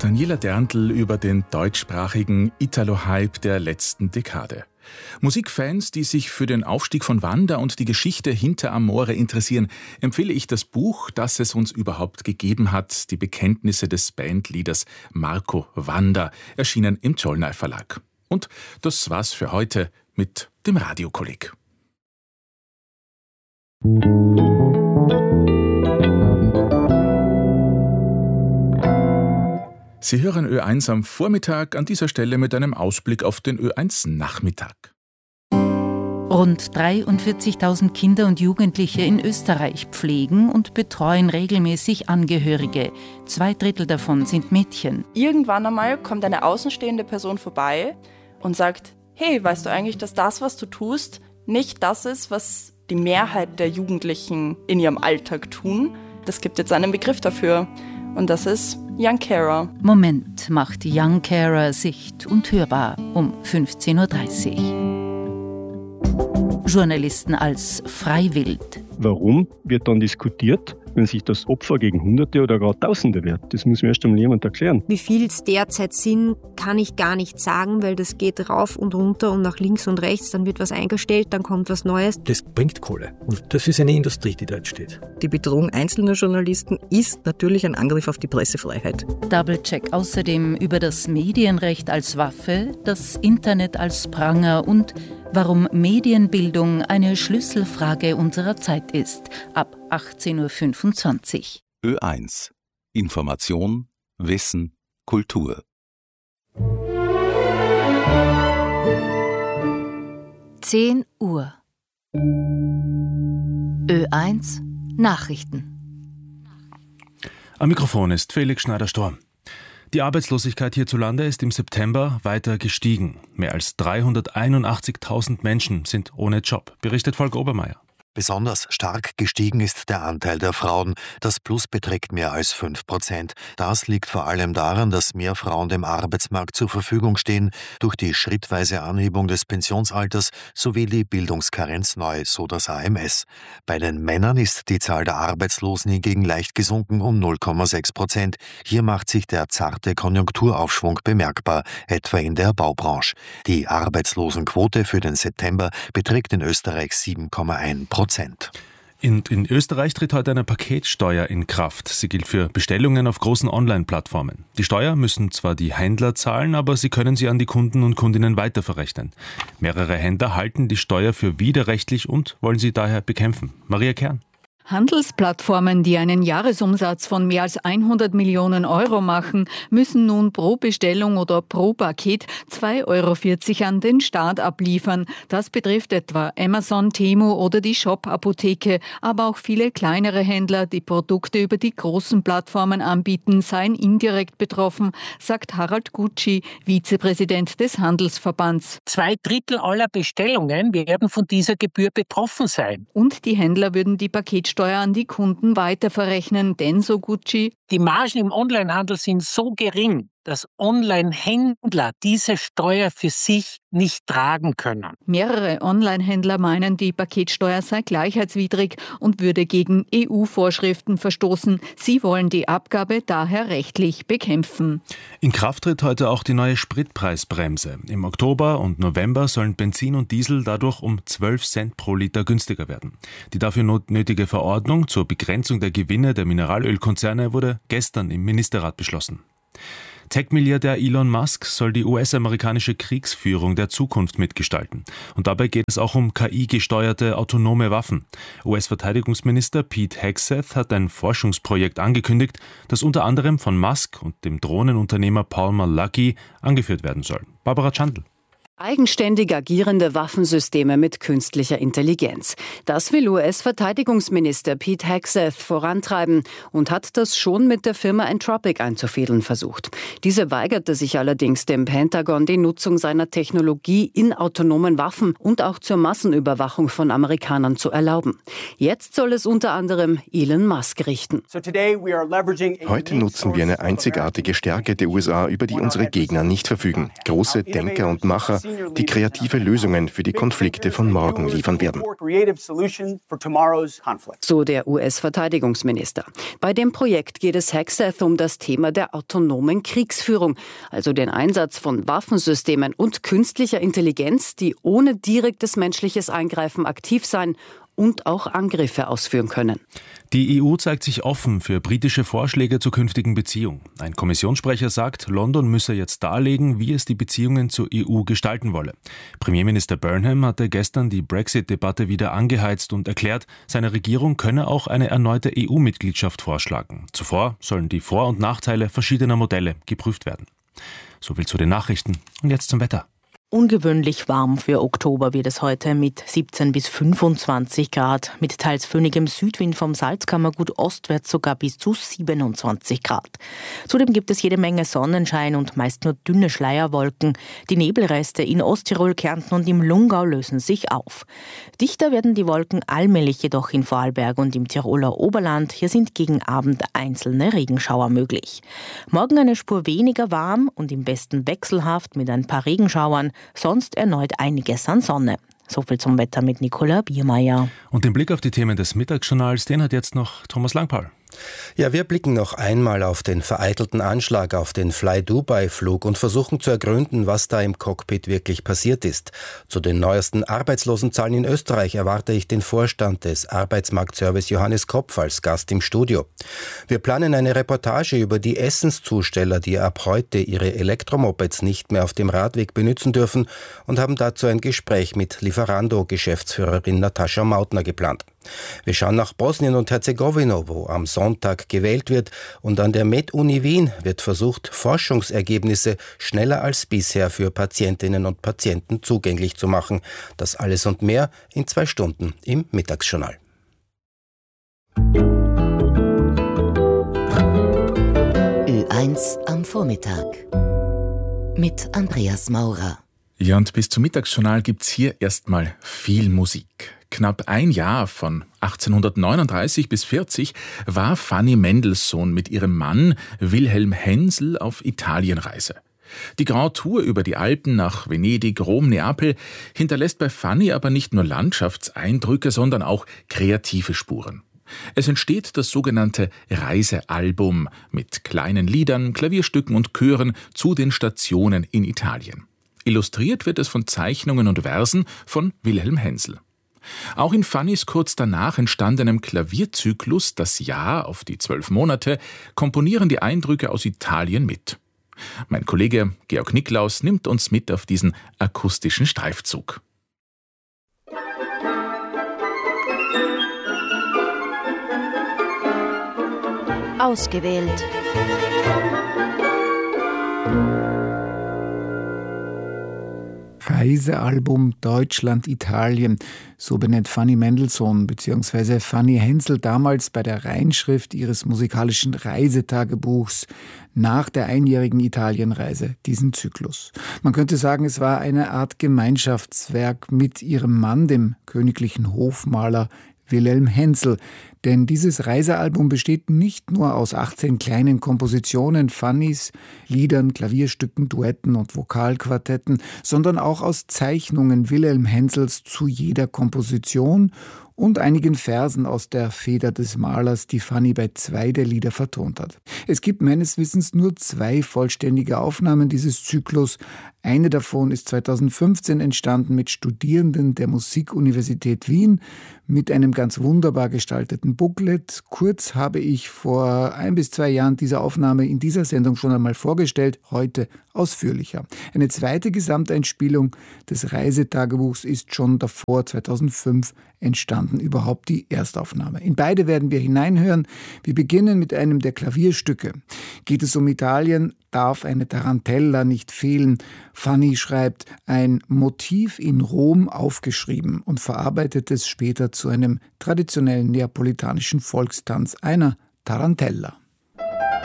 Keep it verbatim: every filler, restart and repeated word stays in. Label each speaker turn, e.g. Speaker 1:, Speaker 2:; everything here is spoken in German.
Speaker 1: Daniela Derntl über den deutschsprachigen Italo-Hype der letzten Dekade. Musikfans, die sich für den Aufstieg von Wanda und die Geschichte hinter Amore interessieren, empfehle ich das Buch, das es uns überhaupt gegeben hat, die Bekenntnisse des Bandleaders Marco Wanda, erschienen im Czollner Verlag. Und das war's für heute mit dem Radiokolleg. Sie hören Ö eins am Vormittag, an dieser Stelle mit einem Ausblick auf den Ö eins Nachmittag.
Speaker 2: Rund dreiundvierzigtausend Kinder und Jugendliche in Österreich pflegen und betreuen regelmäßig Angehörige. Zwei Drittel davon sind Mädchen.
Speaker 3: Irgendwann einmal kommt eine außenstehende Person vorbei und sagt, hey, weißt du eigentlich, dass das, was du tust, nicht das ist, was die Mehrheit der Jugendlichen in ihrem Alltag tun? Das gibt jetzt einen Begriff dafür und das ist Young Carer.
Speaker 2: Moment macht Young Carer sicht- und hörbar um fünfzehn Uhr dreißig. Journalisten als freiwillig.
Speaker 4: Warum wird dann diskutiert, wenn sich das Opfer gegen Hunderte oder gar Tausende wehrt? Das muss mir erst einmal jemand erklären.
Speaker 5: Wie viel es derzeit sind, kann ich gar nicht sagen, weil das geht rauf und runter und nach links und rechts. Dann wird was eingestellt, dann kommt was Neues.
Speaker 6: Das bringt Kohle. Und das ist eine Industrie, die da entsteht.
Speaker 7: Die Bedrohung einzelner Journalisten ist natürlich ein Angriff auf die Pressefreiheit.
Speaker 2: Doublecheck außerdem über das Medienrecht als Waffe, das Internet als Pranger und warum Medienbildung eine Schlüsselfrage unserer Zeit ist. Ab achtzehn Uhr fünfundzwanzig.
Speaker 8: Ö eins. Information, Wissen, Kultur.
Speaker 2: zehn Uhr. Ö eins Nachrichten.
Speaker 9: Am Mikrofon ist Felix Schneider-Storm. Die Arbeitslosigkeit hierzulande ist im September weiter gestiegen. Mehr als dreihunderteinundachtzigtausend Menschen sind ohne Job, berichtet Volker Obermeier.
Speaker 10: Besonders stark gestiegen ist der Anteil der Frauen. Das Plus beträgt mehr als fünf Prozent. Das liegt vor allem daran, dass mehr Frauen dem Arbeitsmarkt zur Verfügung stehen, durch die schrittweise Anhebung des Pensionsalters sowie die Bildungskarenz neu, so das A M S. Bei den Männern ist die Zahl der Arbeitslosen hingegen leicht gesunken um null Komma sechs Prozent. Hier macht sich der zarte Konjunkturaufschwung bemerkbar, etwa in der Baubranche. Die Arbeitslosenquote für den September beträgt in Österreich sieben Komma eins Prozent.
Speaker 9: In, in Österreich tritt heute eine Paketsteuer in Kraft. Sie gilt für Bestellungen auf großen Online-Plattformen. Die Steuer müssen zwar die Händler zahlen, aber sie können sie an die Kunden und Kundinnen weiterverrechnen. Mehrere Händler halten die Steuer für widerrechtlich und wollen sie daher bekämpfen. Maria Kern.
Speaker 11: Handelsplattformen, die einen Jahresumsatz von mehr als hundert Millionen Euro machen, müssen nun pro Bestellung oder pro Paket zwei Euro vierzig an den Staat abliefern. Das betrifft etwa Amazon, Temu oder die Shop-Apotheke, aber auch viele kleinere Händler, die Produkte über die großen Plattformen anbieten, seien indirekt betroffen, sagt Harald Gutschi, Vizepräsident des Handelsverbands.
Speaker 12: Zwei Drittel aller Bestellungen werden von dieser Gebühr betroffen sein.
Speaker 11: Und die Händler würden die Paketsteuer Steuer an die Kunden weiterverrechnen, denn, so Gucci,
Speaker 12: die Margen im Onlinehandel sind so gering, dass Online-Händler diese Steuer für sich nicht tragen können.
Speaker 11: Mehrere Online-Händler meinen, die Paketsteuer sei gleichheitswidrig und würde gegen E U-Vorschriften verstoßen. Sie wollen die Abgabe daher rechtlich bekämpfen.
Speaker 9: In Kraft tritt heute auch die neue Spritpreisbremse. Im Oktober und November sollen Benzin und Diesel dadurch um zwölf Cent pro Liter günstiger werden. Die dafür nötige Verordnung zur Begrenzung der Gewinne der Mineralölkonzerne wurde gestern im Ministerrat beschlossen. Tech-Milliardär Elon Musk soll die U S-amerikanische Kriegsführung der Zukunft mitgestalten. Und dabei geht es auch um K I-gesteuerte autonome Waffen. U S-Verteidigungsminister Pete Hegseth hat ein Forschungsprojekt angekündigt, das unter anderem von Musk und dem Drohnenunternehmer Palmer Luckey angeführt werden soll. Barbara Chandl.
Speaker 13: Eigenständig agierende Waffensysteme mit künstlicher Intelligenz. Das will U S-Verteidigungsminister Pete Hegseth vorantreiben und hat das schon mit der Firma Anthropic einzufädeln versucht. Diese weigerte sich allerdings dem Pentagon, die Nutzung seiner Technologie in autonomen Waffen und auch zur Massenüberwachung von Amerikanern zu erlauben. Jetzt soll es unter anderem Elon Musk richten.
Speaker 14: Heute nutzen wir eine einzigartige Stärke der U S A, über die unsere Gegner nicht verfügen. Große Denker und Macher,
Speaker 15: die kreative Lösungen für die Konflikte von morgen liefern werden.
Speaker 13: So der U S-Verteidigungsminister. Bei dem Projekt geht es Hegseth um das Thema der autonomen Kriegsführung, also den Einsatz von Waffensystemen und künstlicher Intelligenz, die ohne direktes menschliches Eingreifen aktiv sein und auch Angriffe ausführen können.
Speaker 9: Die E U zeigt sich offen für britische Vorschläge zur künftigen Beziehung. Ein Kommissionssprecher sagt, London müsse jetzt darlegen, wie es die Beziehungen zur E U gestalten wolle. Premierminister Burnham hatte gestern die Brexit-Debatte wieder angeheizt und erklärt, seine Regierung könne auch eine erneute E U-Mitgliedschaft vorschlagen. Zuvor sollen die Vor- und Nachteile verschiedener Modelle geprüft werden. Soviel zu den Nachrichten und jetzt zum Wetter.
Speaker 16: Ungewöhnlich warm für Oktober wird es heute mit siebzehn bis fünfundzwanzig Grad, mit teils föhnigem Südwind vom Salzkammergut ostwärts sogar bis zu siebenundzwanzig Grad. Zudem gibt es jede Menge Sonnenschein und meist nur dünne Schleierwolken. Die Nebelreste in Osttirol, Kärnten und im Lungau lösen sich auf. Dichter werden die Wolken allmählich jedoch in Vorarlberg und im Tiroler Oberland. Hier sind gegen Abend einzelne Regenschauer möglich. Morgen eine Spur weniger warm und im Westen wechselhaft mit ein paar Regenschauern. Sonst erneut einiges an Sonne. So viel zum Wetter mit Nicola Biermeier.
Speaker 9: Und den Blick auf die Themen des Mittagsjournals, den hat jetzt noch Thomas Langpaul.
Speaker 17: Ja, wir blicken noch einmal auf den vereitelten Anschlag auf den Fly-Dubai-Flug und versuchen zu ergründen, was da im Cockpit wirklich passiert ist. Zu den neuesten Arbeitslosenzahlen in Österreich erwarte ich den Vorstand des Arbeitsmarktservice Johannes Kopf als Gast im Studio. Wir planen eine Reportage über die Essenszusteller, die ab heute ihre Elektromopeds nicht mehr auf dem Radweg benutzen dürfen und haben dazu ein Gespräch mit Lieferando-Geschäftsführerin Natascha Mautner geplant. Wir schauen nach Bosnien und Herzegowina, wo am Sonntag gewählt wird, und an der Med-Uni Wien wird versucht, Forschungsergebnisse schneller als bisher für Patientinnen und Patienten zugänglich zu machen. Das alles und mehr in zwei Stunden im Mittagsjournal.
Speaker 18: Ö eins am Vormittag mit Andreas Maurer.
Speaker 1: Ja, und bis zum Mittagsjournal gibt's hier erstmal viel Musik. Knapp ein Jahr, von achtzehnhundertneununddreißig bis vierzig, war Fanny Mendelssohn mit ihrem Mann Wilhelm Hensel auf Italienreise. Die Grand Tour über die Alpen nach Venedig, Rom, Neapel hinterlässt bei Fanny aber nicht nur Landschaftseindrücke, sondern auch kreative Spuren. Es entsteht das sogenannte Reisealbum mit kleinen Liedern, Klavierstücken und Chören zu den Stationen in Italien. Illustriert wird es von Zeichnungen und Versen von Wilhelm Hensel. Auch in Fannys kurz danach entstandenem Klavierzyklus Das Jahr auf die zwölf Monate komponieren die Eindrücke aus Italien mit. Mein Kollege Georg Niklaus nimmt uns mit auf diesen akustischen Streifzug.
Speaker 19: Ausgewählt.
Speaker 20: Reisealbum Deutschland-Italien, so benennt Fanny Mendelssohn bzw. Fanny Hensel damals bei der Reinschrift ihres musikalischen Reisetagebuchs nach der einjährigen Italienreise diesen Zyklus. Man könnte sagen, es war eine Art Gemeinschaftswerk mit ihrem Mann, dem königlichen Hofmaler Wilhelm Hensel. Denn dieses Reisealbum besteht nicht nur aus achtzehn kleinen Kompositionen, Fannys, Liedern, Klavierstücken, Duetten und Vokalquartetten, sondern auch aus Zeichnungen Wilhelm Hensels zu jeder Komposition und einigen Versen aus der Feder des Malers, die Fanny bei zwei der Lieder vertont hat. Es gibt meines Wissens nur zwei vollständige Aufnahmen dieses Zyklus. Eine davon ist zweitausendfünfzehn entstanden mit Studierenden der Musikuniversität Wien mit einem ganz wunderbar gestalteten Booklet. Kurz habe ich vor ein bis zwei Jahren diese Aufnahme in dieser Sendung schon einmal vorgestellt, heute ausführlicher. Eine zweite Gesamteinspielung des Reisetagebuchs ist schon davor, zweitausendfünf, entstanden, überhaupt die Erstaufnahme. In beide werden wir hineinhören. Wir beginnen mit einem der Klavierstücke. Geht es um Italien, darf eine Tarantella nicht fehlen. Fanny schreibt ein Motiv in Rom aufgeschrieben und verarbeitet es später zu einem traditionellen neapolitanischen Volkstanz, einer Tarantella.